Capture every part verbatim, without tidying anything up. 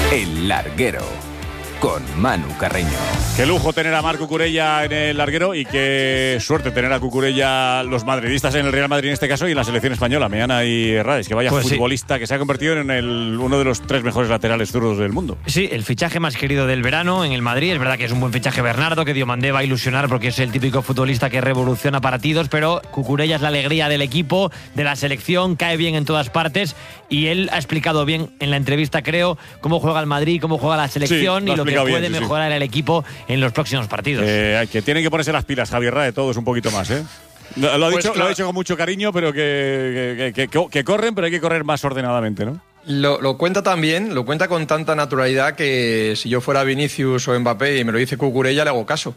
El Larguero, con Manu Carreño. Qué lujo tener a Marc Cucurella en el larguero y qué suerte tener a Cucurella los madridistas en el Real Madrid en este caso y en la selección española, Meana y Herrades, que vaya pues futbolista sí. que se ha convertido en el, uno de los tres mejores laterales zurdos del mundo. Sí, el fichaje más querido del verano en el Madrid. Es verdad que es un buen fichaje Bernardo, que Diomandé va a ilusionar porque es el típico futbolista que revoluciona partidos, pero Cucurella es la alegría del equipo, de la selección, cae bien en todas partes y él ha explicado bien en la entrevista, creo, cómo juega el Madrid, cómo juega la selección sí, y lo que puede bien, sí, mejorar sí. el equipo en los próximos partidos. Eh, que tienen que ponerse las pilas, Javier Rae, todos un poquito más, ¿eh? Lo, lo, ha pues dicho, claro. lo ha dicho con mucho cariño, pero que, que, que, que corren, pero hay que correr más ordenadamente, ¿no? Lo, lo cuenta también, lo cuenta con tanta naturalidad que si yo fuera Vinicius o Mbappé y me lo dice Cucurella, le hago caso.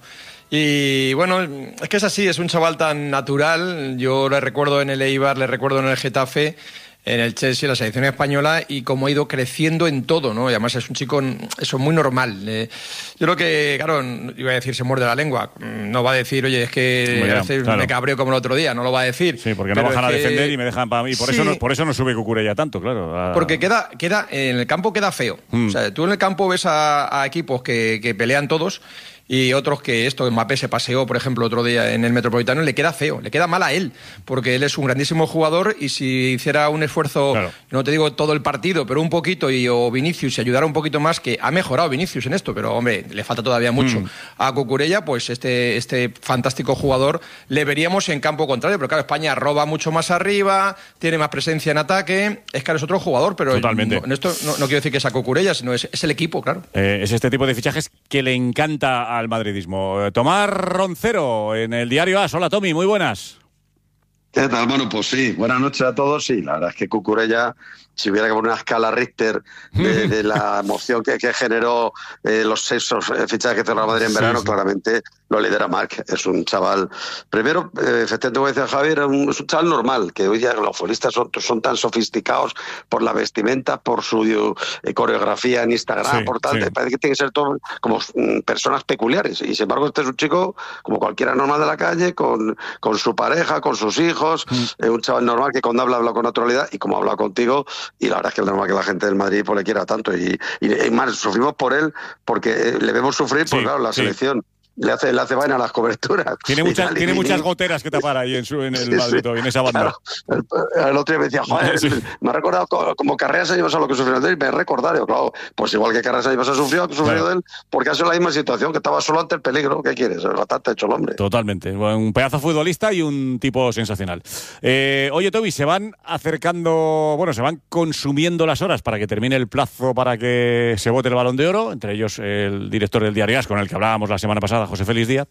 Y bueno, es que es así, es un chaval tan natural. Yo le recuerdo en el Eibar, le recuerdo en el Getafe, en el Chelsea, en la selección española, y cómo ha ido creciendo en todo, ¿no? Y además es un chico, eso, muy normal. Eh, yo creo que, claro, iba a decir se muerde la lengua. No va a decir, oye, es que bien, hace, claro. me cabreo como el otro día, no lo va a decir. Sí, porque no bajan a defender y me dejan para mí. Por, sí. eso no, por eso no sube Cucurella tanto, claro. A... Porque queda, queda, en el campo queda feo. Mm. O sea, tú en el campo ves a, a equipos que, que pelean todos, y otros que esto, Mbappé se paseó, por ejemplo, otro día en el Metropolitano, le queda feo, le queda mal a él, porque él es un grandísimo jugador y si hiciera un esfuerzo, claro. no te digo todo el partido, pero un poquito, y o Vinicius, si ayudara un poquito más, que ha mejorado Vinicius en esto, pero hombre, le falta todavía mucho mm. a Cucurella, pues este, este fantástico jugador le veríamos en campo contrario, pero claro, España roba mucho más arriba, tiene más presencia en ataque, es que es otro jugador, pero Totalmente. No, en esto no, no quiero decir que sea Cucurella, sino es, es el equipo, claro. Eh, es este tipo de fichajes que le encanta a al madridismo. Tomás Roncero, en el diario A S. Hola, Tommy, muy buenas. ¿Qué tal? Bueno, pues sí, buenas noches a todos. Sí, la verdad es que Cucurella, si hubiera que poner una escala Richter de, de la emoción que, que generó eh, los seis fichajes que hizo la Madrid en verano, sí, sí. claramente lo lidera Marc. Es un chaval, primero, eh, efectivamente, como decía Javier, es un, es un chaval normal, que hoy día los futbolistas son, son tan sofisticados por la vestimenta, por su eh, coreografía en Instagram, sí, por tal, sí. parece que tienen que ser todos como mm, personas peculiares. Y sin embargo, este es un chico como cualquiera normal de la calle, con, con su pareja, con sus hijos, mm. eh, un chaval normal que cuando habla, habla con naturalidad, y como habla contigo, y la verdad es que es normal que la gente del Madrid pues, le quiera tanto. Y, y, y más, sufrimos por él, porque le vemos sufrir, sí, pues claro, la sí. selección. Le hace, le hace vaina a las coberturas. Tiene, mucha, tal, tiene y, muchas goteras que tapar ahí en, su, en el sí, Madrid, sí. en esa banda. Claro. El, el otro día me decía, joder, sí. me ha recordado como, como Carreras años a lo que sufrió de él. Me he recordado, claro, pues igual que Carreras años ha sufrido, que sufrió claro. de él, porque ha sido la misma situación, que estaba solo ante el peligro. ¿Qué quieres? Bastante hecho el hombre. Totalmente. Un pedazo futbolista y un tipo sensacional. Eh, oye, Toby, se van acercando, bueno, se van consumiendo las horas para que termine el plazo para que se vote el Balón de Oro, entre ellos el director del diario A S, con el que hablábamos la semana pasada, José Félix Díaz.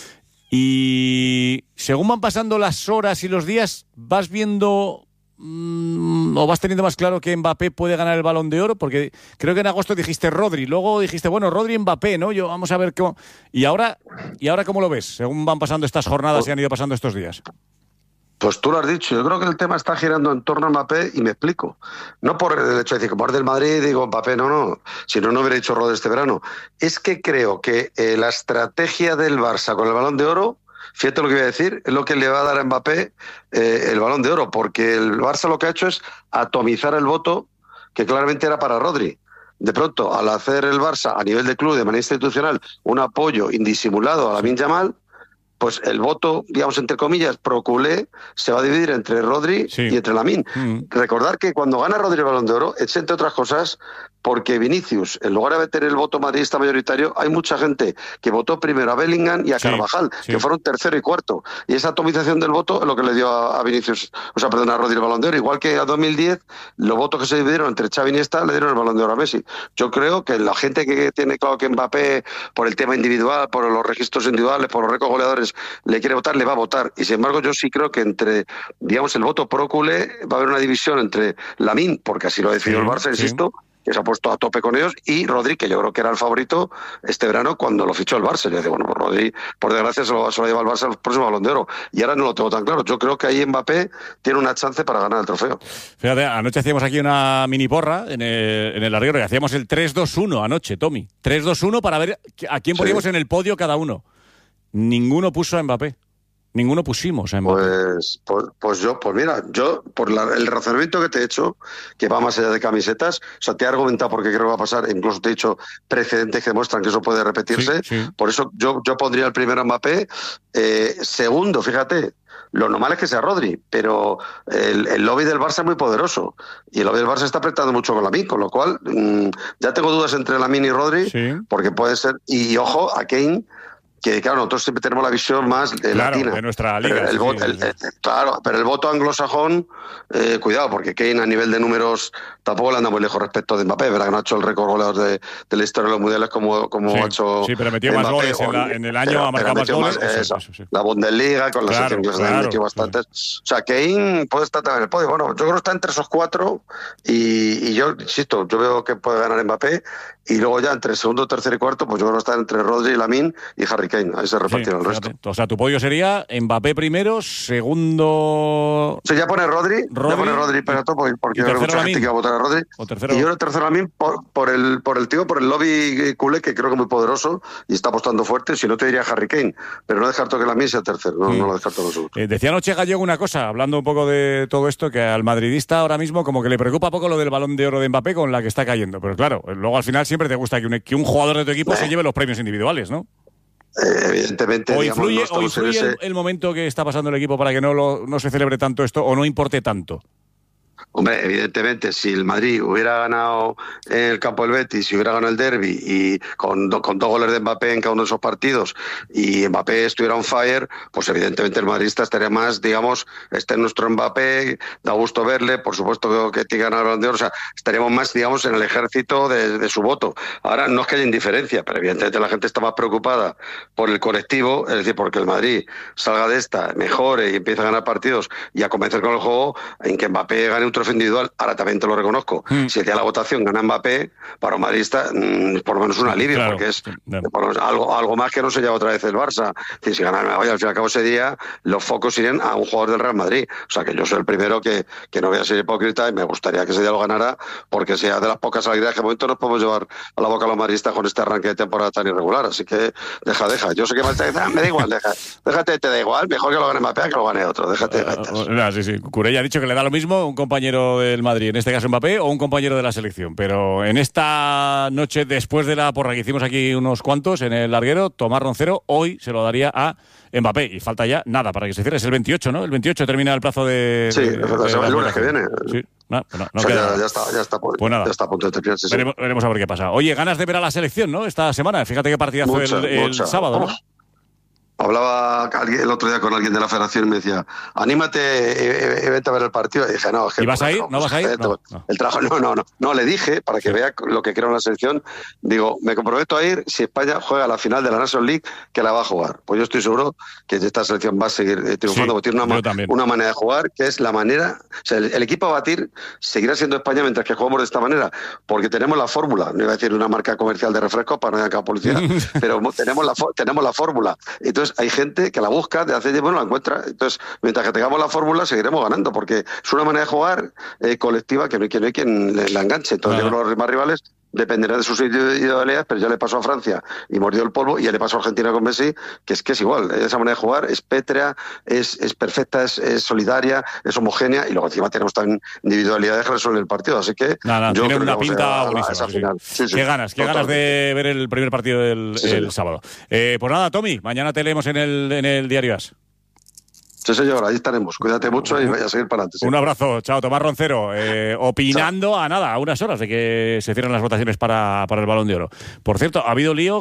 Y según van pasando las horas y los días, vas viendo mmm, o vas teniendo más claro que Mbappé puede ganar el Balón de Oro, porque creo que en agosto dijiste Rodri, luego dijiste, bueno, Rodri y Mbappé, ¿no? Yo, vamos a ver cómo... Y ahora, ¿y ahora cómo lo ves, según van pasando estas jornadas y han ido pasando estos días? Pues tú lo has dicho, yo creo que el tema está girando en torno a Mbappé y me explico. No por el hecho de decir, como es del Madrid, digo Mbappé, no, no, si no, no hubiera dicho Rodri este verano. Es que creo que eh, la estrategia del Barça con el Balón de Oro, fíjate lo que voy a decir, es lo que le va a dar a Mbappé eh, el Balón de Oro, porque el Barça lo que ha hecho es atomizar el voto que claramente era para Rodri. De pronto, al hacer el Barça a nivel de club, de manera institucional, un apoyo indisimulado a Lamine Yamal, pues el voto, digamos, entre comillas, pro culé, se va a dividir entre Rodri sí. y entre Lamine. Mm. Recordar que cuando gana Rodri el Balón de Oro, es entre otras cosas porque Vinicius, en lugar de tener el voto madridista mayoritario, hay mucha gente que votó primero a Bellingham y a sí, Carvajal, sí. que fueron tercero y cuarto. Y esa atomización del voto es lo que le dio a, a Vinicius, o sea, perdón, a Rodri el Balón de Oro. Igual que a dos mil diez, los votos que se dividieron entre Xavi y Iniesta le dieron el Balón de Oro a Messi. Yo creo que la gente que tiene claro que Mbappé, por el tema individual, por los registros individuales, por los récords goleadores, le quiere votar, le va a votar. Y sin embargo, yo sí creo que entre, digamos, el voto pro culé va a haber una división entre Lamine, porque así lo decidió sí, el Barça, sí. insisto, que se ha puesto a tope con ellos, y Rodri, que yo creo que era el favorito este verano cuando lo fichó el Barça. Yo decía, bueno, pues Rodri, por desgracia, se lo, se lo lleva el Barça al próximo Balón de Oro. Y ahora no lo tengo tan claro. Yo creo que ahí Mbappé tiene una chance para ganar el trofeo. Fíjate, anoche hacíamos aquí una mini porra en el, en el larguero, y hacíamos el tres dos uno anoche, Tommy. tres dos uno para ver a quién poníamos sí. en el podio cada uno. Ninguno puso a Mbappé. Ninguno pusimos a Mbappé. Pues, pues, pues yo, pues mira, yo, por la, el razonamiento que te he hecho, que va más allá de camisetas, o sea, te he argumentado por qué creo que va a pasar, incluso te he dicho precedentes que demuestran que eso puede repetirse, Sí, sí. por eso yo, yo pondría el primero a Mbappé, eh, segundo, fíjate, lo normal es que sea Rodri, pero el, el lobby del Barça es muy poderoso y el lobby del Barça está apretando mucho con Lamine, con lo cual mmm, ya tengo dudas entre Lamine y Rodri, Sí. porque puede ser, y ojo, a Kane, que claro, nosotros siempre tenemos la visión más eh, Claro, latina. de nuestra liga. Pero el, sí, voto, sí, el, sí. el, claro, pero el voto anglosajón, eh, cuidado, porque Kane a nivel de números tampoco le anda muy lejos respecto de Mbappé, ¿verdad? Que no ha hecho el récord goleador de, de la historia de los mundiales como, como Sí, ha hecho sí, pero metió Mbappé, más goles en, la, en el año, pero, ha marcado más metió goles. más, Eso, eso, eso, sí. la Bundesliga, con la Claro, selección inglesa claro, también metió bastantes. O sea, Kane puede estar también en el podio. Bueno, yo creo que está entre esos cuatro y, y yo, insisto, yo veo que puede ganar Mbappé y luego ya entre segundo, tercero y cuarto, pues yo creo que está entre Rodri, Lamine y Harry Kane. Ahí se repartirá Sí, el resto. fíjate. O sea, tu podio sería Mbappé primero, segundo... Sí, ya pone Rodri, Rodri, ya pone Rodri Pegato, porque, porque y yo creo que tercero mucha gente Lamine. que va a votar a Rodri. O tercero... Y yo el tercero Lamine por, por, el, por el tío, por el lobby culé, que creo que es muy poderoso y está apostando fuerte. Si no, te diría Harry Kane, pero no descarto que Lamine sea tercero, no, Mm. no lo descarto en absoluto. Eh, decía anoche Gallego una cosa, hablando un poco de todo esto, que al madridista ahora mismo como que le preocupa poco lo del Balón de Oro de Mbappé con la que está cayendo. Pero claro, luego al final siempre te gusta que un, que un jugador de tu equipo Eh. se lleve los premios individuales, ¿no? Eh, evidentemente, O digamos, influye, no o estamos en influye ese... el, el momento que está pasando el equipo para que no, lo, no se celebre tanto esto o no importe tanto. Hombre, evidentemente, si el Madrid hubiera ganado en el campo del Betis, si hubiera ganado el derbi y con, do, con dos goles de Mbappé en cada uno de esos partidos y Mbappé estuviera on fire, pues evidentemente el madridista estaría más, digamos, este es nuestro Mbappé, da gusto verle, por supuesto que tiene que ganar el Balón de Oro, o sea, estaríamos más, digamos, en el ejército de, de su voto. Ahora no es que haya indiferencia, pero evidentemente la gente está más preocupada por el colectivo, es decir, porque el Madrid salga de esta, mejore y empiece a ganar partidos y a convencer con el juego en que Mbappé gane un trofeo individual. Ahora también te lo reconozco, mm. si el día de la votación gana Mbappé, para un madridista mmm, por lo menos un alivio, claro, porque es sí, por lo menos algo, algo más que no se lleva otra vez el Barça. Si, si gana, oye, al fin y al cabo ese día los focos irían a un jugador del Real Madrid. O sea que yo soy el primero que, que no voy a ser hipócrita y me gustaría que ese día lo ganara, porque sea de las pocas alegrías que de momento nos podemos llevar a la boca a los madridistas con este arranque de temporada tan irregular. Así que deja, deja. Yo sé que ah, me da igual, deja. Déjate, te da igual, mejor que lo gane Mbappé que lo gane otro. Déjate de gaitas. Uh, uh, sí, sí. Curella ha dicho que le da lo mismo un compañero del Madrid, en este caso Mbappé, o un compañero de la selección. Pero en esta noche, después de la porra que hicimos aquí unos cuantos en el larguero, Tomás Roncero hoy se lo daría a Mbappé. Y falta ya nada para que se cierre. Es el veintiocho, ¿no? El veintiocho termina el plazo de... Sí, de, de, de, de el lunes que viene. Sí. No, no, no o sea, queda... ya, ya, está, ya, está, pues nada. ya está a punto de terminar. Sí, veremos, sí. veremos a ver qué pasa. Oye, ganas de ver a la selección, ¿no? Esta semana. Fíjate qué partidazo mucha, el, el mucha. sábado, ¿no? Oh. Hablaba el otro día con alguien de la federación y me decía, anímate y, y, y vete a ver el partido. Y dije, no, es que ¿Y vas a ir? ¿No vas a ir? No, no. El trabajo, no, no, no. No, le dije, para que sí. vea lo que creo en la selección, digo, me comprometo a ir si España juega la final de la National League, que la va a jugar. Pues yo estoy seguro que esta selección va a seguir triunfando, sí, porque tiene una, una manera de jugar que es la manera, o sea, el, el equipo a batir seguirá siendo España mientras que jugamos de esta manera, porque tenemos la fórmula, no iba a decir una marca comercial de refrescos para no ir a publicidad, pero tenemos la, tenemos la fórmula. Entonces hay gente que la busca, de hace bueno, la encuentra. Entonces, mientras que tengamos la fórmula, seguiremos ganando, porque es una manera de jugar eh, colectiva que no hay, que no hay quien la enganche. Entonces, claro. yo creo que los demás rivales dependerán de sus individualidades, pero ya le pasó a Francia y mordió el polvo, y ya le pasó a Argentina con Messi, que es que es igual. Esa manera de jugar es pétrea, es, es perfecta, es, es solidaria, es homogénea, y luego encima tenemos también individualidades que resuelven el partido. Así que nada, yo tiene creo una que pinta a, buenísima. a esa sí. final. Sí, sí, qué ganas, qué ganas de ver el primer partido del sí, el sí. sábado. Eh, pues nada, Tommy, mañana te leemos en el, en el Diario As. Sí, señor, ahí estaremos. Cuídate mucho y vaya a seguir para adelante. ¿Sí? Un abrazo. Chao, Tomás Roncero. Eh, opinando Chao. a nada, a unas horas de que se cierren las votaciones para, para el Balón de Oro. Por cierto, ha habido lío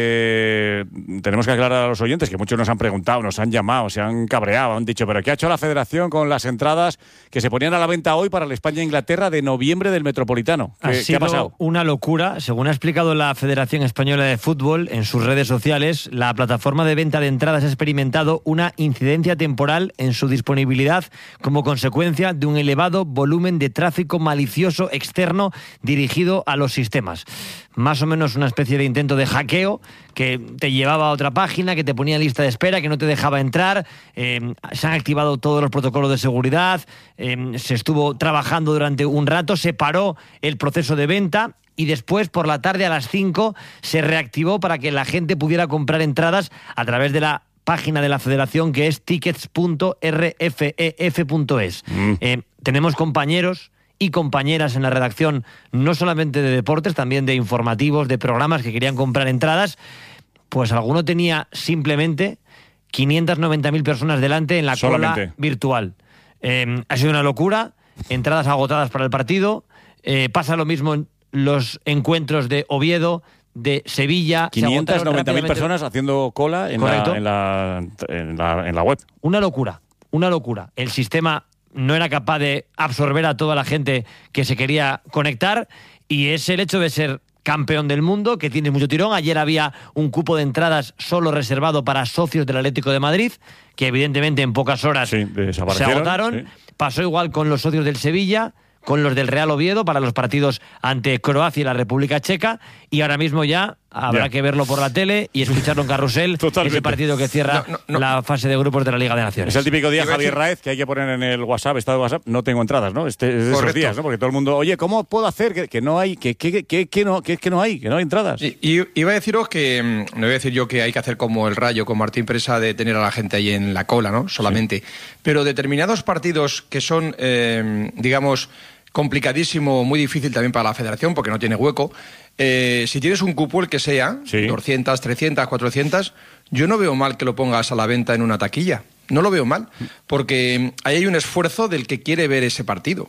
que tenemos que aclarar a los oyentes, que muchos nos han preguntado, nos han llamado, se han cabreado, han dicho, ¿pero qué ha hecho la Federación con las entradas que se ponían a la venta hoy para el España-Inglaterra de noviembre del Metropolitano? ¿Qué, ha ¿qué sido ha pasado? Una locura. Según ha explicado la Federación Española de Fútbol en sus redes sociales, la plataforma de venta de entradas ha experimentado una incidencia temporal en su disponibilidad como consecuencia de un elevado volumen de tráfico malicioso externo dirigido a los sistemas. Más o menos una especie de intento de hackeo que te llevaba a otra página, que te ponía en lista de espera, que no te dejaba entrar. Eh, se han activado todos los protocolos de seguridad, eh, se estuvo trabajando durante un rato, se paró el proceso de venta y después, por la tarde a las cinco, se reactivó para que la gente pudiera comprar entradas a través de la página de la federación, que es tickets punto r f e f punto es. Mm. Eh, tenemos compañeros y compañeras en la redacción, no solamente de deportes, también de informativos, de programas que querían comprar entradas. Pues alguno tenía simplemente quinientas noventa mil personas delante en la solamente. Cola virtual. Eh, ha sido una locura, entradas agotadas para el partido. Eh, pasa lo mismo en los encuentros de Oviedo, de Sevilla. quinientas noventa mil personas haciendo cola en la, en, la, en, la, en la web. Una locura, una locura. El sistema no era capaz de absorber a toda la gente que se quería conectar, y es el hecho de ser campeón del mundo, que tiene mucho tirón. Ayer había un cupo de entradas solo reservado para socios del Atlético de Madrid, que evidentemente en pocas horas sí, se agotaron. Sí. Pasó igual con los socios del Sevilla, con los del Real Oviedo para los partidos ante Croacia y la República Checa, y ahora mismo ya habrá ya. que verlo por la tele y escucharlo en Carrusel. Totalmente. Ese partido que cierra no, no, no. la fase de grupos de la Liga de Naciones. Es el típico día, Javier Raez, que hay que poner en el WhatsApp, estado de WhatsApp, no tengo entradas, ¿no? Este, es de esos días, ¿no? Porque todo el mundo, oye, ¿cómo puedo hacer que, que no hay, que, que, que, que no, que, que no hay, que no hay entradas? Y, y iba a deciros que, no voy a decir yo que hay que hacer como el Rayo con Martín Presa, de tener a la gente ahí en la cola, ¿no? Solamente. Sí. Pero determinados partidos que son, eh, digamos, complicadísimo, muy difícil también para la federación porque no tiene hueco. Eh, si tienes un cupo, el que sea, sí. doscientas, trescientas, cuatrocientas, yo no veo mal que lo pongas a la venta en una taquilla. No lo veo mal, porque ahí hay un esfuerzo del que quiere ver ese partido.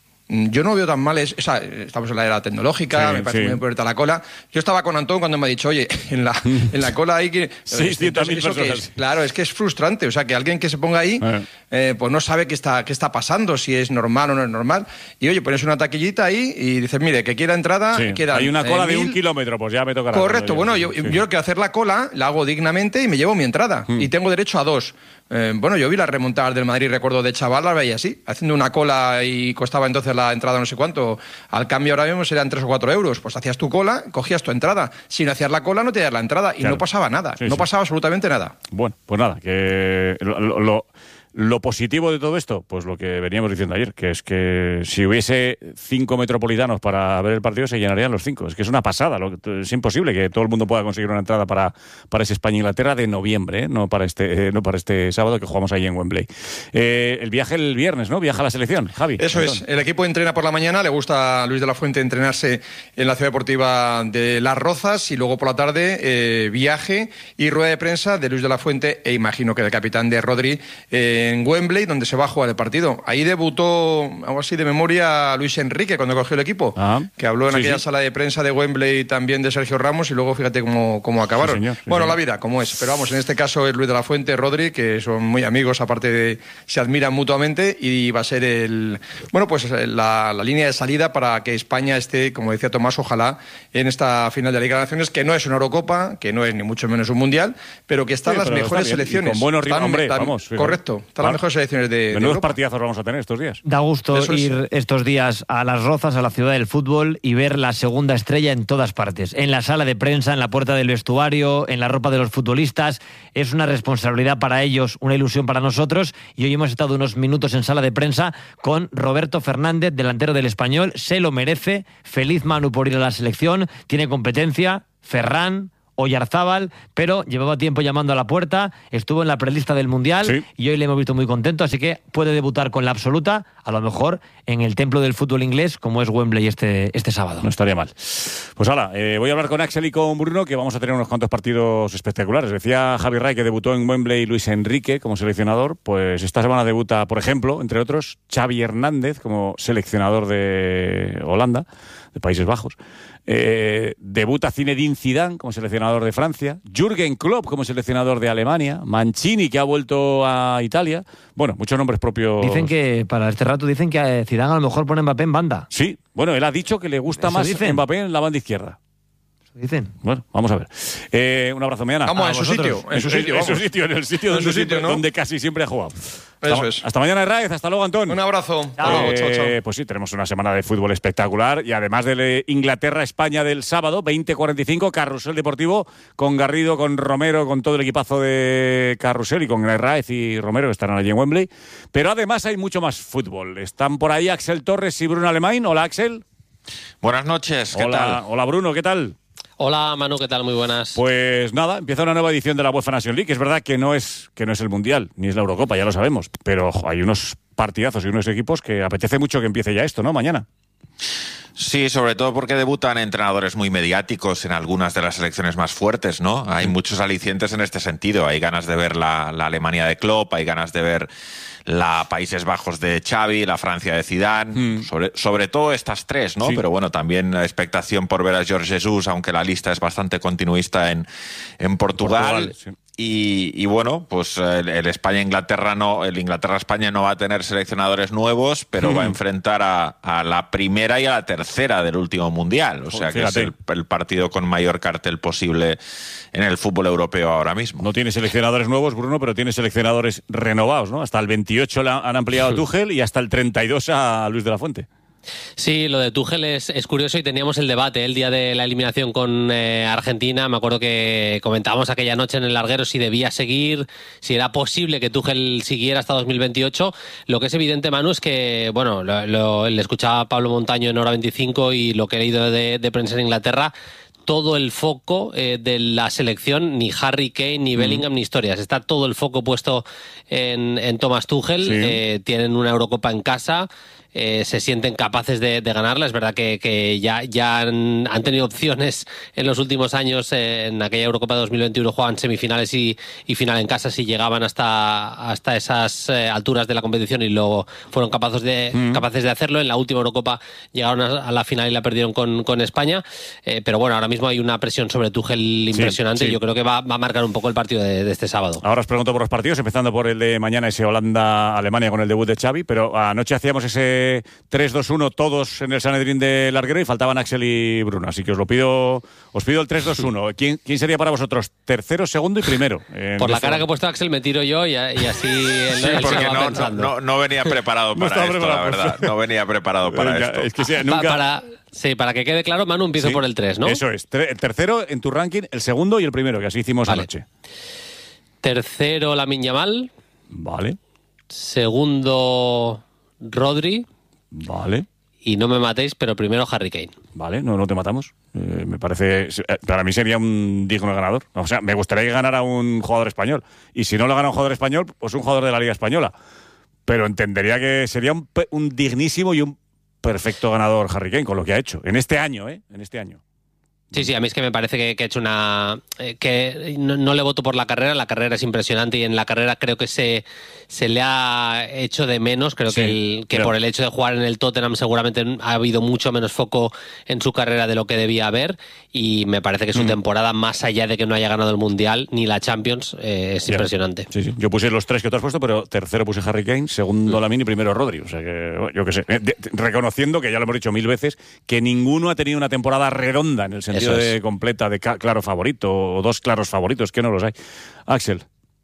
Yo no veo tan mal, es, o sea, estamos en la era tecnológica, sí, me parece sí. muy bien ponerte a la cola. Yo estaba con Antón cuando me ha dicho, oye, en la, en la cola hay que... seiscientas mil personas. Es, claro, es que es frustrante, o sea, que alguien que se ponga ahí, eh. Eh, pues no sabe qué está, qué está pasando, si es normal o no es normal. Y oye, pones una taquillita ahí y dices, mire, que quiera entrada, sí. queda... Hay una cola eh, de mil... un kilómetro, pues ya me tocará. Correcto, bueno, yo, sí. yo quiero hacer la cola, la hago dignamente y me llevo mi entrada. Hmm. Y tengo derecho a dos. Eh, bueno, yo vi las remontadas del Madrid, recuerdo de chaval, las veía así, haciendo una cola y costaba entonces la entrada no sé cuánto. Al cambio ahora mismo serían tres o cuatro euros. Pues hacías tu cola, cogías tu entrada. Si no hacías la cola, no te das la entrada. Y claro. no pasaba nada, sí, no sí. pasaba absolutamente nada. Bueno, pues nada, que lo... lo... Lo positivo de todo esto, pues lo que veníamos diciendo ayer, que es que si hubiese cinco metropolitanos para ver el partido, se llenarían los cinco. Es que es una pasada, lo, es imposible que todo el mundo pueda conseguir una entrada para, para ese España-Inglaterra de noviembre, ¿eh? no para este eh, no para este sábado que jugamos ahí en Wembley. Eh, el viaje el viernes, ¿no? Viaja a la selección, Javi. Eso perdón. es, el equipo entrena por la mañana, le gusta a Luis de la Fuente entrenarse en la ciudad deportiva de Las Rozas, y luego por la tarde eh, viaje y rueda de prensa de Luis de la Fuente, e imagino que del capitán de Rodri, eh, en Wembley, donde se va a jugar el partido. Ahí debutó, algo así de memoria, Luis Enrique cuando cogió el equipo, ah, que habló en sí, aquella sí. sala de prensa de Wembley también de Sergio Ramos, y luego fíjate cómo, cómo acabaron. Sí, señor, sí, bueno, señor. La vida, como es. Pero vamos, en este caso es Luis de la Fuente, Rodri, que son muy amigos, aparte de se admiran mutuamente, y va a ser el bueno pues la, la línea de salida para que España esté, como decía Tomás, ojalá en esta final de la Liga de Naciones, que no es una Eurocopa, que no es ni mucho menos un Mundial, pero que están sí, las mejores selecciones. Con buenos ritmos, hombre, tan, vamos. Correcto, están claro. las mejores selecciones de, de Menudos partidazos vamos a tener estos días. Da gusto Eso ir es. estos días a Las Rozas, a la ciudad del fútbol, y ver la segunda estrella en todas partes. En la sala de prensa, en la puerta del vestuario, en la ropa de los futbolistas. Es una responsabilidad para ellos, una ilusión para nosotros. Y hoy hemos estado unos minutos en sala de prensa con Roberto Fernández, delantero del Español. Se lo merece. Feliz Manu por ir a la selección. Tiene competencia. Ferran, Oyarzábal, pero llevaba tiempo llamando a la puerta, estuvo en la prelista del Mundial sí. y hoy le hemos visto muy contento, así que puede debutar con la absoluta, a lo mejor en el templo del fútbol inglés, como es Wembley este, este sábado. No estaría mal. Pues ahora, eh, voy a hablar con Axel y con Bruno, que vamos a tener unos cuantos partidos espectaculares. Decía Javi Ray que debutó en Wembley Luis Enrique como seleccionador, pues esta semana debuta, por ejemplo, entre otros, Xavi Hernández como seleccionador de Holanda, de Países Bajos. Eh, debuta Zinedine Zidane como seleccionador de Francia, Jürgen Klopp como seleccionador de Alemania, Mancini, que ha vuelto a Italia. Bueno, muchos nombres propios. Dicen que, para este rato, dicen que Zidane a lo mejor pone Mbappé en banda. Sí, bueno, él ha dicho que le gusta Eso más dicen. Mbappé en la banda izquierda. Dicen. Bueno, vamos a ver. Eh, un abrazo mañana. Vamos, a en su sitio. En su sitio, en, en su sitio, en el sitio, en donde, su sitio, siempre, ¿no? donde casi siempre ha jugado. Eso hasta, es. Hasta mañana, Raez. Hasta luego, Antón. Un abrazo. Chao. Eh, chao, chao. Pues sí, tenemos una semana de fútbol espectacular, y además de Inglaterra-España del sábado, veinte cuarenta y cinco, Carrusel Deportivo con Garrido, con Romero, con todo el equipazo de Carrusel, y con Raez y Romero, que estarán allí en Wembley. Pero además hay mucho más fútbol. Están por ahí Axel Torres y Bruno Alemán. Hola, Axel. Buenas noches, ¿qué hola, tal? Hola, Bruno, ¿qué tal? Hola Manu, ¿qué tal? Muy buenas. Pues nada, empieza una nueva edición de la UEFA Nations League. Es verdad que no es, que no es el Mundial, ni es la Eurocopa, ya lo sabemos, pero ojo, hay unos partidazos y unos equipos que apetece mucho que empiece ya esto, ¿no? Mañana. Sí, sobre todo porque debutan entrenadores muy mediáticos en algunas de las selecciones más fuertes, ¿no? Hay muchos alicientes en este sentido. Hay ganas de ver la, la Alemania de Klopp, hay ganas de ver la Países Bajos de Xavi, la Francia de Zidane, mm. sobre, sobre todo estas tres, ¿no? Sí. Pero bueno, también la expectación por ver a Jorge Jesús, aunque la lista es bastante continuista en, en Portugal. Portugal sí. Y, y bueno, pues el, el España-Inglaterra no, el Inglaterra-España no va a tener seleccionadores nuevos, pero mm. va a enfrentar a, a la primera y a la tercera del último Mundial. O sea que Fíjate. es el, el partido con mayor cartel posible en el fútbol europeo ahora mismo. No tiene seleccionadores nuevos, Bruno, pero tiene seleccionadores renovados, ¿no? Hasta el veintiocho han ampliado a Tuchel y hasta el treinta y dos a Luis de la Fuente. Sí, lo de Tuchel es, es curioso y teníamos el debate el día de la eliminación con eh, Argentina. Me acuerdo que comentábamos aquella noche en el larguero si debía seguir, si era posible que Tuchel siguiera hasta dos mil veintiocho. Lo que es evidente, Manu, es que, bueno, lo, lo, le escuchaba a Pablo Montaño en Hora veinticinco y lo que he leído de, de prensa en Inglaterra, todo el foco eh, de la selección, ni Harry Kane, ni Bellingham, mm. ni historias. Está todo el foco puesto en, en Thomas Tuchel. Sí. Eh, tienen una Eurocopa en casa. Eh, se sienten capaces de, de ganarla. Es verdad que, que ya, ya han, han tenido opciones en los últimos años. Eh, en aquella Eurocopa de dos mil veintiuno jugaban semifinales y, y final en casa si llegaban hasta, hasta esas eh, alturas de la competición y luego fueron capaces de, mm. capaces de hacerlo. En la última Eurocopa llegaron a, a la final y la perdieron con, con España. Eh, pero bueno, ahora mismo hay una presión sobre Tuchel impresionante. Sí, sí. Yo creo que va, va a marcar un poco el partido de, de este sábado. Ahora os pregunto por los partidos, empezando por el de mañana, ese Holanda-Alemania con el debut de Xavi, pero anoche hacíamos ese tres dos uno todos en el Sanedrín de Larguero y faltaban Axel y Bruno, así que os lo pido, os pido el tres dos uno. ¿Quién, quién sería para vosotros tercero, segundo y primero? Por la cara que ha puesto Axel me tiro yo y, y así él, sí, él porque se va no, pensando. No, no venía preparado para no esto, preparado, la verdad. No venía preparado para Venga, esto. Es que sea, nunca... pa, para, sí, para que quede claro, Manu, empiezo sí, por el tres, ¿no? Eso es, el tercero en tu ranking, el segundo y el primero, que así hicimos vale. anoche. Tercero, Lamine Yamal. Vale. Segundo, Rodri. Vale. Y no me matéis, pero primero Harry Kane. Vale, no, no te matamos. Eh, me parece... Para mí sería un digno ganador. O sea, me gustaría que ganara un jugador español. Y si no lo gana un jugador español, pues un jugador de la Liga Española. Pero entendería que sería un, un dignísimo y un perfecto ganador Harry Kane con lo que ha hecho. En este año, ¿eh? En este año. Sí, sí, a mí es que me parece que, que ha hecho una... Eh, que no, no le voto por la carrera, la carrera es impresionante y en la carrera creo que se, se le ha hecho de menos. Creo sí, que, el, que claro. por el hecho de jugar en el Tottenham seguramente ha habido mucho menos foco en su carrera de lo que debía haber y me parece que su mm. temporada, más allá de que no haya ganado el Mundial ni la Champions, eh, es ya. impresionante. Sí, sí. Yo puse los tres que tú has puesto, pero tercero puse Harry Kane, segundo mm. Lamine y primero Rodri. O sea que, yo qué sé, de, de, reconociendo que ya lo hemos dicho mil veces, que ninguno ha tenido una temporada redonda en el sentido de completa, de claro favorito, o dos claros favoritos, que no los hay. Axel.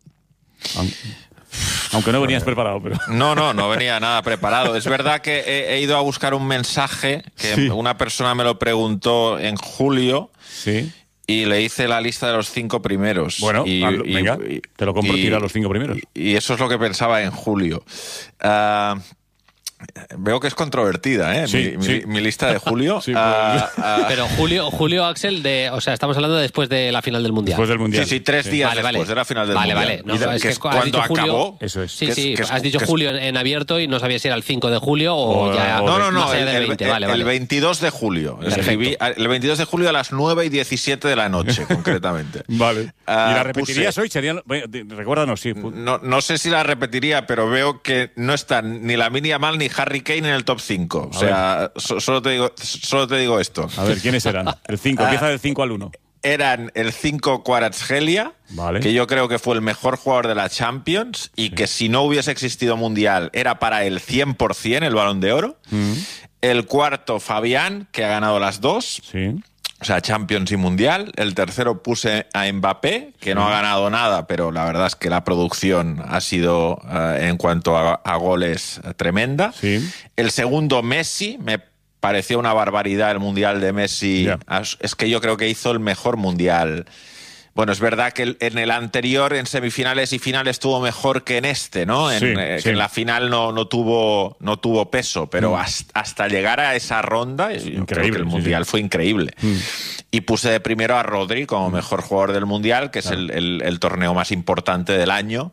Aunque no venías preparado, pero... No, no, no venía nada preparado. Es verdad que he, he ido a buscar un mensaje que sí. una persona me lo preguntó en julio. Sí. Y le hice la lista de los cinco primeros. Bueno, y, hablo, y, venga, y, te lo compro, tira los cinco primeros. Y, y eso es lo que pensaba en julio. Uh, Veo que es controvertida, ¿eh? Sí, mi, sí. mi, mi lista de julio. Sí, uh, uh, Pero Julio, Julio, Axel, de, o sea, estamos hablando de después de la final del Mundial. Después del Mundial. Sí, sí, tres sí. días vale, después vale. de la final del vale, Mundial. Vale, vale. No, y, es que que es cuando Julio, acabó. Eso es. Sí, que sí, es, que es, has dicho que Julio es, en abierto y no sabía si era el cinco de julio o, o ya... No, no, no, más allá el, del veinte. el, vale, el vale. veintidós de julio. Escribí, el veintidós de julio a las nueve y diecisiete de la noche, concretamente. Vale. Uh, ¿Y la repetirías puse, hoy? Serían, recuérdanos, sí. No, no sé si la repetiría, pero veo que no están ni Lamine Yamal ni Harry Kane en el top cinco. O sea, so, solo, te digo, solo te digo esto. A ver, ¿quiénes eran? El cinco, empieza del cinco al uno. Eran el cinco Kvaratskhelia, vale. que yo creo que fue el mejor jugador de la Champions y sí. que si no hubiese existido Mundial era para el cien por ciento el Balón de Oro. Mm. El cuarto, Fabián, que ha ganado las dos. Sí. O sea, Champions y Mundial. El tercero puse a Mbappé, que sí. no ha ganado nada, pero la verdad es que la producción ha sido, uh, en cuanto a, a goles, tremenda. Sí. El segundo, Messi. Me pareció una barbaridad el Mundial de Messi. Yeah. Es que yo creo que hizo el mejor Mundial. Bueno, es verdad que en el anterior, en semifinales y finales, estuvo mejor que en este, ¿no? En, sí, eh, sí. que en la final no, no, tuvo, no tuvo peso, pero mm. hasta, hasta llegar a esa ronda, yo creo que el Mundial sí, sí. fue increíble. Mm. y puse de primero a Rodri como mejor jugador del Mundial, que es el, el, el torneo más importante del año.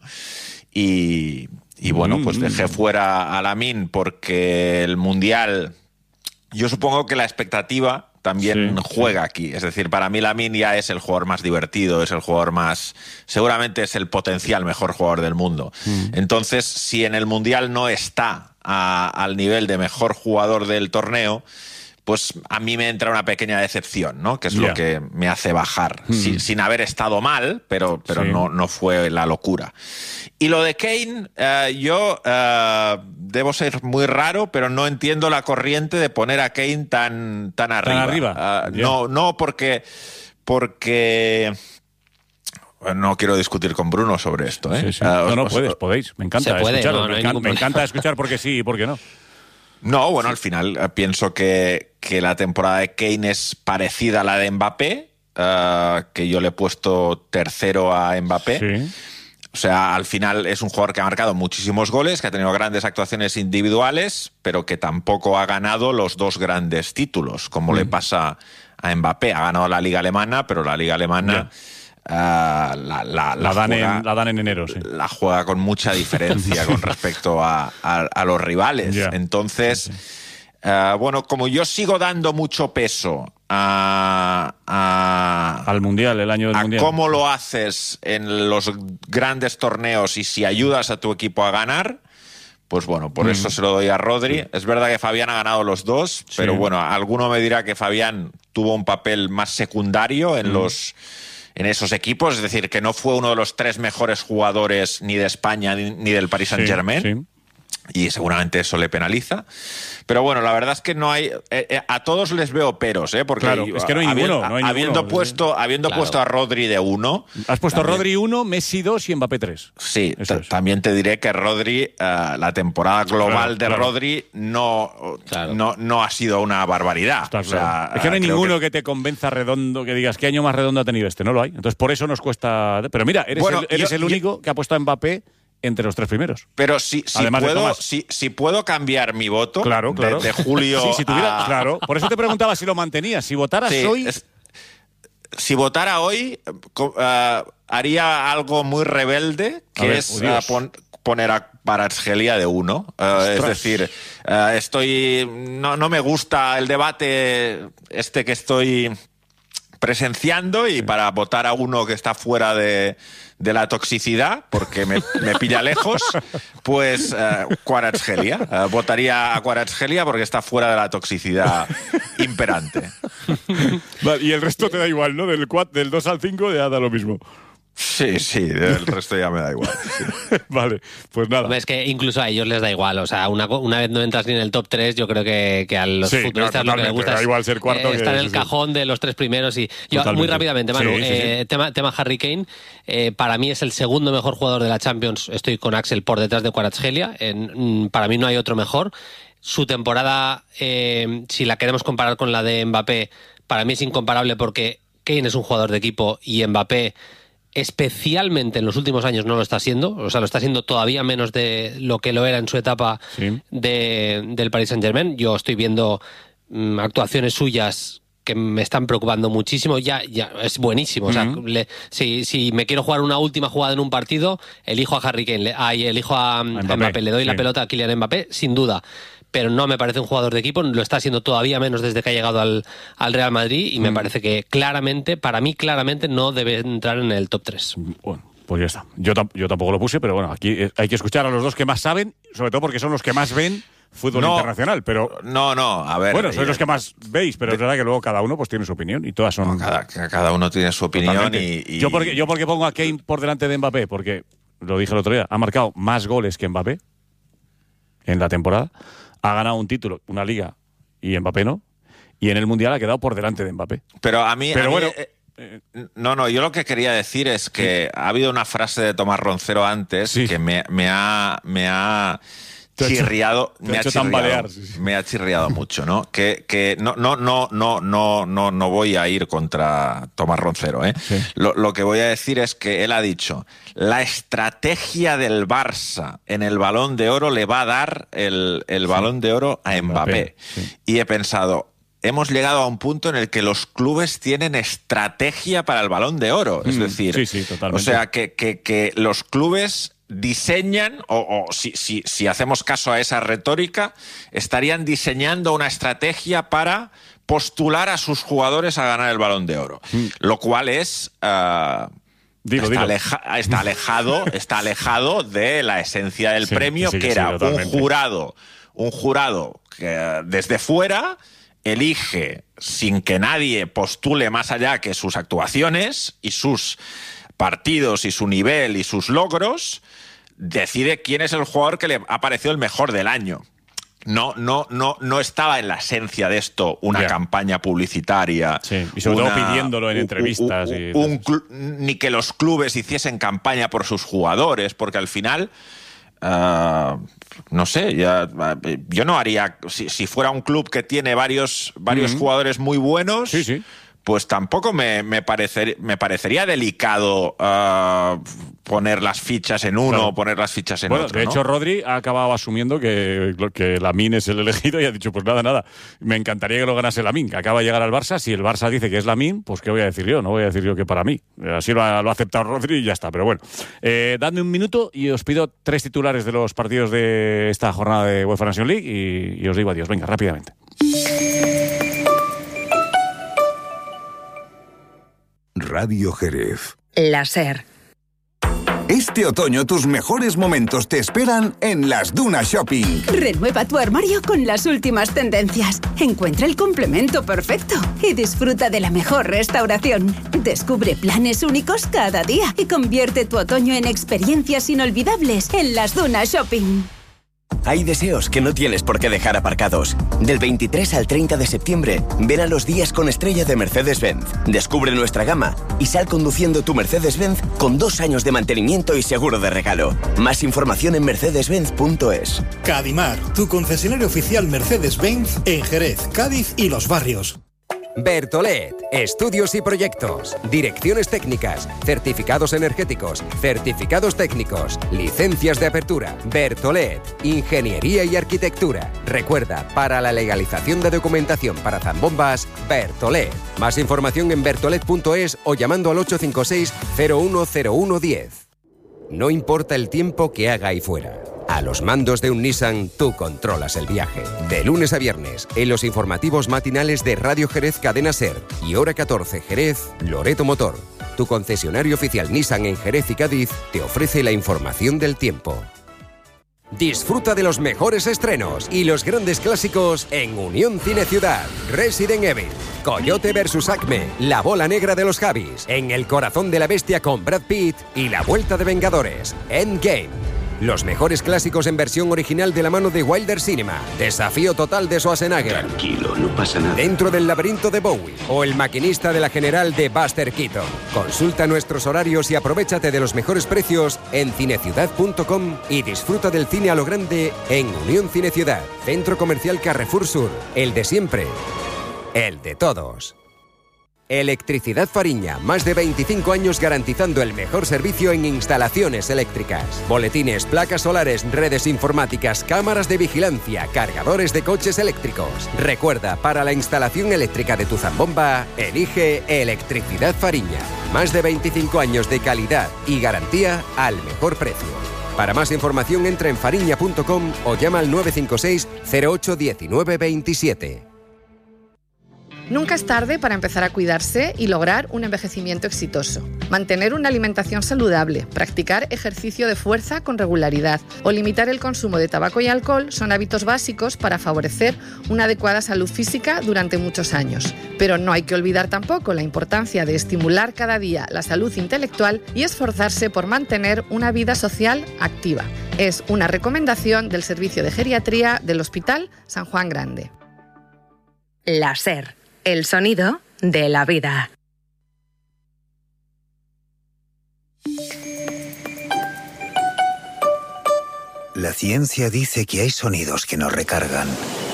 Y, y bueno, pues dejé fuera a Lamine porque el Mundial, yo supongo que la expectativa también sí, juega sí. aquí. Es decir, para mí Lamine ya es el jugador más divertido, es el jugador más... Seguramente es el potencial mejor jugador del mundo. Mm. Entonces, si en el Mundial no está a, al nivel de mejor jugador del torneo, pues a mí me entra una pequeña decepción, ¿no? Que es yeah. lo que me hace bajar. Mm. Sin, sin haber estado mal, pero, pero sí. no, no fue la locura. Y lo de Kane, uh, yo uh, debo ser muy raro, pero no entiendo la corriente de poner a Kane tan, tan arriba. Tan arriba. Uh, yeah. No, no porque... porque... No quiero discutir con Bruno sobre esto, ¿eh? Sí, sí. Uh, no, no, os, puedes, podéis. Me encanta puede, escucharlo. No, no me, encanta, me encanta escuchar porque sí y porque no. No, bueno, al final uh, pienso que, que la temporada de Kane es parecida a la de Mbappé, uh, que yo le he puesto tercero a Mbappé. Sí. O sea, al final es un jugador que ha marcado muchísimos goles, que ha tenido grandes actuaciones individuales, pero que tampoco ha ganado los dos grandes títulos, como mm. le pasa a Mbappé. Ha ganado la Liga Alemana, pero la Liga Alemana... Yeah. Uh, la, la, la, la, dan juega, en, la dan en enero, sí. La juega con mucha diferencia con respecto a, a, a los rivales. Yeah. Entonces, sí. uh, bueno, como yo sigo dando mucho peso a, a, al Mundial, el año del a Mundial. Cómo lo haces en los grandes torneos y si ayudas a tu equipo a ganar, pues bueno, por mm. eso se lo doy a Rodri. Sí. Es verdad que Fabián ha ganado los dos, sí. pero bueno, alguno me dirá que Fabián tuvo un papel más secundario en mm. los... en esos equipos, es decir, que no fue uno de los tres mejores jugadores ni de España ni, ni del Paris Saint-Germain, sí, sí. y seguramente eso le penaliza. Pero bueno, la verdad es que no hay... Eh, eh, a todos les veo peros, ¿eh? Porque claro, es que no hay habiendo, ninguno. No hay habiendo ninguno. puesto, habiendo claro. puesto a Rodri de uno... Has puesto también, Rodri uno, Messi dos y Mbappé tres. Sí, también te diré que Rodri, uh, la temporada global claro, de claro. Rodri no, claro. no, no ha sido una barbaridad. Está o sea, claro. Es que no hay ninguno que... que te convenza redondo, que digas qué año más redondo ha tenido este. No lo hay. Entonces por eso nos cuesta... Pero mira, eres bueno, el, eres yo, el único yo... que ha puesto a Mbappé entre los tres primeros. Pero si, si, puedo, si, si puedo cambiar mi voto claro, claro. De, de julio sí, si tuviera, a... Claro, por eso te preguntaba si lo mantenías. Si votaras sí, hoy... Es, si votara hoy, uh, haría algo muy rebelde, que ver, es uh, pon, poner a Kvaratskhelia de uno. Uh, es decir, uh, estoy no, no me gusta el debate este que estoy presenciando y sí. para votar a uno que está fuera de... de la toxicidad, porque me, me pilla lejos, pues uh, Kvaratskhelia. Uh, votaría a Kvaratskhelia porque está fuera de la toxicidad imperante. Vale, y el resto te da igual, ¿no? Del, del dos al cinco ya da lo mismo. Sí, sí, el resto ya me da igual. Sí. Vale, pues nada. Es que incluso a ellos les da igual. O sea, una, una vez no entras ni en el top tres, yo creo que, que a los sí, futbolistas no, lo que les gusta da es igual ser cuarto eh, estar que, en el sí, cajón de los tres primeros. Y yo, muy rápidamente, Manu, sí, sí, eh, sí. Tema, tema Harry Kane. Eh, para mí es el segundo mejor jugador de la Champions. Estoy con Axel por detrás de Kvaratskhelia. En, para mí no hay otro mejor. Su temporada, eh, si la queremos comparar con la de Mbappé, para mí es incomparable porque Kane es un jugador de equipo y Mbappé... especialmente en los últimos años no lo está siendo, o sea, lo está siendo todavía menos de lo que lo era en su etapa sí. de, del Paris Saint-Germain. Yo estoy viendo mm, actuaciones suyas que me están preocupando muchísimo. Ya, ya es buenísimo. Uh-huh. O sea, le, si, si me quiero jugar una última jugada en un partido, elijo a Harry Kane, le, ay, elijo a, a Mbappé. a Mbappé, le doy sí. la pelota a Kylian Mbappé, sin duda. Pero no me parece un jugador de equipo, lo está haciendo todavía menos desde que ha llegado al, al Real Madrid y me mm. parece que claramente, para mí claramente no debe entrar en el top tres. Bueno, pues ya está. Yo, yo tampoco lo puse, pero bueno, aquí hay que escuchar a los dos que más saben, sobre todo porque son los que más ven fútbol no, internacional, pero... No, no, a ver... Bueno, sois los que más veis, pero de, es verdad que luego cada uno pues tiene su opinión y todas son... No, cada, cada uno tiene su opinión y, y... Yo porque, yo porque pongo a Kane por delante de Mbappé, porque, lo dije el otro día, ha marcado más goles que Mbappé en la temporada. Ha ganado un título, una liga, y Mbappé no. Y en el Mundial ha quedado por delante de Mbappé. Pero a mí... Pero a bueno... Mí, eh, no, no, yo lo que quería decir es que sí. ha habido una frase de Tomás Roncero antes sí. que me, me ha... Me ha chirriado, te me, ha chirriado sí, sí. me ha chirriado mucho, ¿no? Que, que no, no, no, no, no, no, no voy a ir contra Tomás Roncero, ¿eh? Sí. Lo, lo que voy a decir es que él ha dicho, la estrategia del Barça en el Balón de Oro le va a dar el, el sí. Balón de Oro a Mbappé. Mbappé sí. Y he pensado, hemos llegado a un punto en el que los clubes tienen estrategia para el Balón de Oro. Es Mm, decir, sí, sí, totalmente. o sea, que, que, que los clubes diseñan, o, o si, si, si hacemos caso a esa retórica, estarían diseñando una estrategia para postular a sus jugadores a ganar el Balón de Oro. Mm. Lo cual es... Uh, Dilo, está, dilo. Aleja, está alejado, está alejado de la esencia del Sí, premio, sí, que sí, era un totalmente. jurado, un jurado que desde fuera elige sin que nadie postule más allá que sus actuaciones y sus partidos y su nivel y sus logros, decide quién es el jugador que le ha parecido el mejor del año. No, no, no, no estaba en la esencia de esto una Ya. campaña publicitaria. Sí, y sobre una- todo pidiéndolo en u- u- entrevistas. u- y un clu- ni que los clubes hiciesen campaña por sus jugadores, porque al final, ah, no sé, ya, yo no haría, si, si fuera un club que tiene varios, varios Ujú. jugadores muy buenos, Sí, sí. pues tampoco me, me, parecer, me parecería delicado ah, poner las fichas en uno Claro. o poner las fichas en Bueno, otro. de ¿no? hecho, Rodri ha acabado asumiendo que, que Lamine es el elegido y ha dicho, pues nada, nada, me encantaría que lo ganase Lamine, que acaba de llegar al Barça. Si el Barça dice que es Lamine, pues ¿qué voy a decir yo? No voy a decir yo que para mí. Así lo ha, lo ha aceptado Rodri y ya está. Pero bueno, eh, dadme un minuto y os pido tres titulares de los partidos de esta jornada de UEFA Nations League y, y os digo adiós. Venga, rápidamente. Radio Jerez. La SER. Este otoño tus mejores momentos te esperan en Las Dunas Shopping. Renueva tu armario con las últimas tendencias. Encuentra el complemento perfecto y disfruta de la mejor restauración. Descubre planes únicos cada día y convierte tu otoño en experiencias inolvidables en Las Dunas Shopping. Hay deseos que no tienes por qué dejar aparcados. Del veintitrés al treinta de septiembre, ven a los días con estrella de Mercedes-Benz. Descubre nuestra gama y sal conduciendo tu Mercedes-Benz con dos años de mantenimiento y seguro de regalo. Más información en mercedes benz punto es. Cadimar, tu concesionario oficial Mercedes-Benz en Jerez, Cádiz y Los Barrios. Bertolet, estudios y proyectos, direcciones técnicas, certificados energéticos, certificados técnicos, licencias de apertura. Bertolet, ingeniería y arquitectura. Recuerda, para la legalización de documentación para zambombas, Bertolet. Más información en bertolet punto es o llamando al ocho cinco seis cero uno cero uno uno cero. No importa el tiempo que haga ahí fuera. A los mandos de un Nissan, tú controlas el viaje. De lunes a viernes, en los informativos matinales de Radio Jerez Cadena SER y Hora catorce Jerez, Loreto Motor. Tu concesionario oficial Nissan en Jerez y Cádiz te ofrece la información del tiempo. Disfruta de los mejores estrenos y los grandes clásicos en Unión Cine Ciudad. Resident Evil, Coyote versus Acme, La bola negra de los Javis, En el corazón de la bestia con Brad Pitt y La vuelta de Vengadores, Endgame. Los mejores clásicos en versión original de la mano de Wilder Cinema. Desafío total de Schwarzenegger. Tranquilo, no pasa nada. Dentro del laberinto de Bowie o El maquinista de la general de Buster Keaton. Consulta nuestros horarios y aprovéchate de los mejores precios en cineciudad punto com y disfruta del cine a lo grande en Unión Cine Ciudad, Centro Comercial Carrefour Sur, el de siempre, el de todos. Electricidad Fariña, más de veinticinco años garantizando el mejor servicio en instalaciones eléctricas. Boletines, placas solares, redes informáticas, cámaras de vigilancia, cargadores de coches eléctricos. Recuerda, para la instalación eléctrica de tu zambomba, elige Electricidad Fariña. Más de veinticinco años de calidad y garantía al mejor precio. Para más información entra en fariña punto com o llama al nueve cinco seis cero ocho uno nueve dos siete. Nunca es tarde para empezar a cuidarse y lograr un envejecimiento exitoso. Mantener una alimentación saludable, practicar ejercicio de fuerza con regularidad o limitar el consumo de tabaco y alcohol son hábitos básicos para favorecer una adecuada salud física durante muchos años. Pero no hay que olvidar tampoco la importancia de estimular cada día la salud intelectual y esforzarse por mantener una vida social activa. Es una recomendación del Servicio de Geriatría del Hospital San Juan Grande. La SER. El sonido de la vida. La ciencia dice que hay sonidos que nos recargan.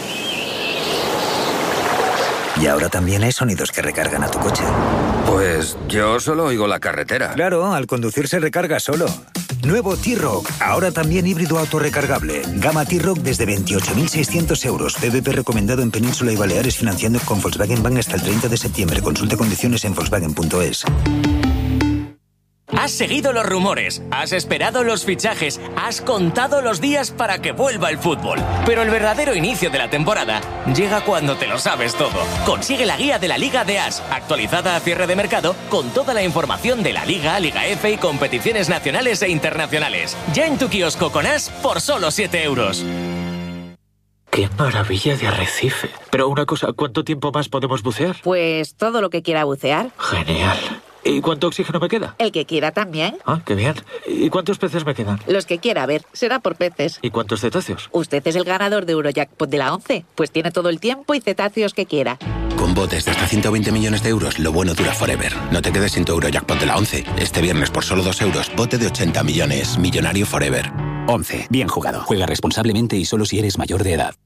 Y ahora también hay sonidos que recargan a tu coche. Pues yo solo oigo la carretera. Claro, al conducir se recarga solo. Nuevo T-Roc, ahora también híbrido autorrecargable. Gama T-Roc desde veintiocho mil seiscientos euros. P V P recomendado en Península y Baleares, financiando con Volkswagen Bank hasta el treinta de septiembre. Consulte condiciones en volkswagen punto es. Has seguido los rumores, has esperado los fichajes, has contado los días para que vuelva el fútbol. Pero el verdadero inicio de la temporada llega cuando te lo sabes todo. Consigue la guía de la Liga de As, actualizada a cierre de mercado, con toda la información de la Liga, Liga F y competiciones nacionales e internacionales. Ya en tu kiosco con As por solo siete euros. ¡Qué maravilla de arrecife! Pero una cosa, ¿cuánto tiempo más podemos bucear? Pues todo lo que quiera bucear. Genial. ¿Y cuánto oxígeno me queda? El que quiera también. Ah, qué bien. ¿Y cuántos peces me quedan? Los que quiera, a ver, será por peces. ¿Y cuántos cetáceos? Usted es el ganador de Eurojackpot de la once, pues tiene todo el tiempo y cetáceos que quiera. Con botes de hasta ciento veinte millones de euros, lo bueno dura forever. No te quedes sin tu Eurojackpot de la once. Este viernes por solo dos euros, bote de ochenta millones. Millonario forever. once. Bien jugado. Juega responsablemente y solo si eres mayor de edad.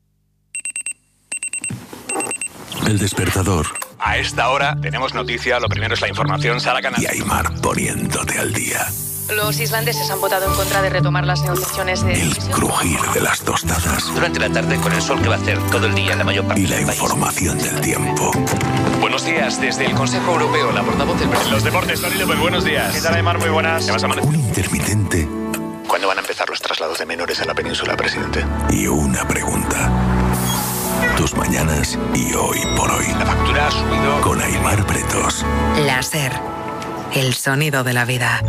El despertador. A esta hora tenemos noticia, lo primero es la información, Sara Canal. Y Aymar poniéndote al día. Los islandeses han votado en contra de retomar las negociaciones de... El crujir de las tostadas. Durante la tarde con el sol que va a hacer todo el día en la mayor parte y la del país. Información del tiempo. Buenos días, desde el Consejo Europeo, la portavoz del presidente. Los deportes, Tony López, buenos días. ¿Qué tal, Aymar? Muy buenas. ¿Qué vas a Un intermitente. ¿Cuándo van a empezar los traslados de menores a la península, presidente? Y una pregunta. Tus mañanas y hoy por hoy. La factura ha subido. Con Aymar Pretos. Láser. El sonido de la vida.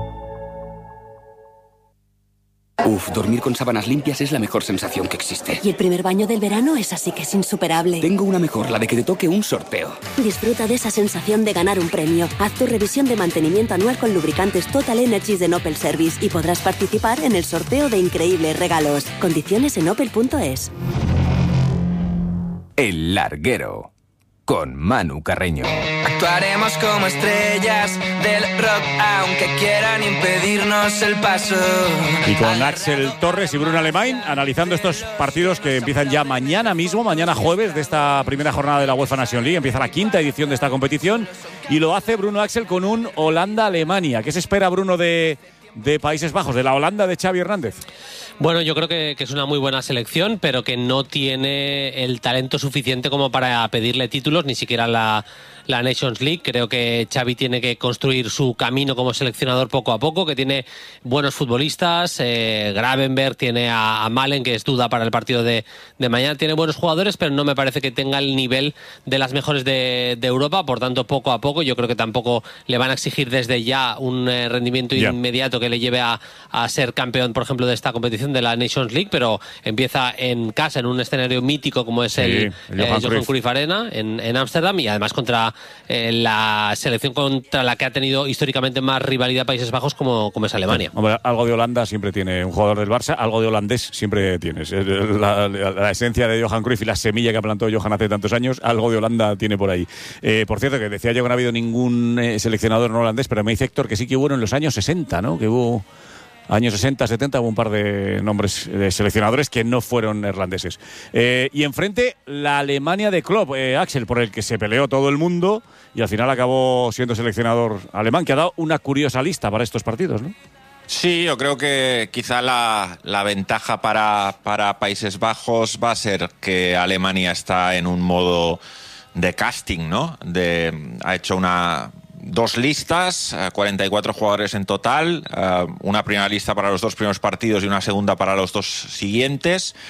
Uf, dormir con sábanas limpias es la mejor sensación que existe. Y el primer baño del verano es así que es insuperable. Tengo una mejor, la de que te toque un sorteo. Disfruta de esa sensación de ganar un premio. Haz tu revisión de mantenimiento anual con lubricantes Total Energies de Opel Service y podrás participar en el sorteo de increíbles regalos. Condiciones en opel punto es. El Larguero, con Manu Carreño. Actuaremos como estrellas del rock, aunque quieran impedirnos el paso. Y con Axel Torres y Bruno Alemán analizando estos partidos que empiezan ya mañana mismo, mañana jueves de esta primera jornada de la UEFA Nations League. Empieza la quinta edición de esta competición y lo hace Bruno Axel con un Holanda-Alemania. ¿Qué se espera, Bruno, de, de Países Bajos, de la Holanda de Xavi Hernández? Bueno, yo creo que, que es una muy buena selección, pero que no tiene el talento suficiente como para pedirle títulos, ni siquiera la, la Nations League. Creo que Xavi tiene que construir su camino como seleccionador poco a poco, que tiene buenos futbolistas, eh, Gravenberg, tiene a, a Malen, que es duda para el partido de, de mañana, tiene buenos jugadores, pero no me parece que tenga el nivel de las mejores de, de Europa, por tanto, poco a poco. Yo creo que tampoco le van a exigir desde ya un eh, rendimiento yeah. inmediato que le lleve a, a ser campeón, por ejemplo, de esta competición de la Nations League, pero empieza en casa, en un escenario mítico como es sí, el, el eh, Johan Cruyff Arena en Ámsterdam, y además contra eh, la selección contra la que ha tenido históricamente más rivalidad Países Bajos como, como es Alemania. Sí. Hombre, algo de Holanda siempre tiene un jugador del Barça, algo de holandés siempre tienes. La, la, la esencia de Johan Cruyff y la semilla que plantó Johan hace tantos años, algo de Holanda tiene por ahí. Eh, por cierto, que decía yo que no ha habido ningún eh, seleccionador no holandés, pero me dice Héctor que sí que hubo en los años sesenta, ¿no? Que hubo... Años sesenta, setenta, hubo un par de nombres de seleccionadores que no fueron neerlandeses. Eh, y enfrente, la Alemania de Klopp, eh, Axel, por el que se peleó todo el mundo y al final acabó siendo seleccionador alemán, que ha dado una curiosa lista para estos partidos, ¿no? Sí, yo creo que quizá la, la ventaja para, para Países Bajos va a ser que Alemania está en un modo de casting, ¿no? De, ha hecho una... Dos listas, cuarenta y cuatro jugadores en total, una primera lista para los dos primeros partidos y una segunda para los dos siguientes.